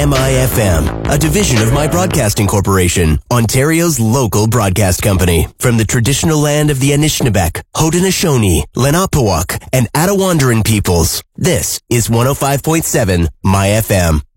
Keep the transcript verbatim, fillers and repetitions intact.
M I F M, a division of My Broadcasting Corporation, Ontario's local broadcast company. From the traditional land of the Anishinaabeg, Haudenosaunee, Lenapehouk, and Attawandaron peoples, this is one oh five point seven My F M.